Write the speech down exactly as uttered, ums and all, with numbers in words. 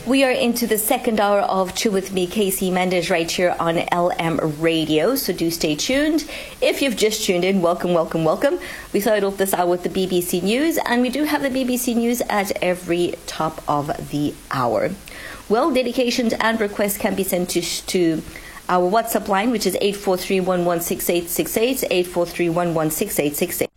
We are into the second hour of Chill With Me, Casey Mendes, right here on L M Radio, so do stay tuned. If you've just tuned in, welcome, welcome, welcome. We started off this hour with the B B C News, and we do have the B B C News at every top of the hour. Well, dedications and requests can be sent to, to our WhatsApp line, which is eight four three, one one six eight six eight, eight four three, one one six eight six eight.